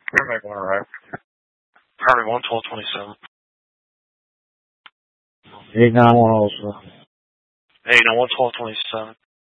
We're making one right. Priority 11227. 891 also. 891 1227.